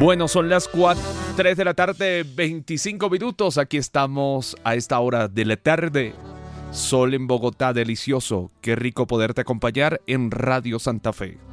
Bueno, son las 3 de la tarde, 25 minutos. Aquí estamos a esta hora de la tarde. Sol en Bogotá, delicioso. Qué rico poderte acompañar en Radio Santa Fe.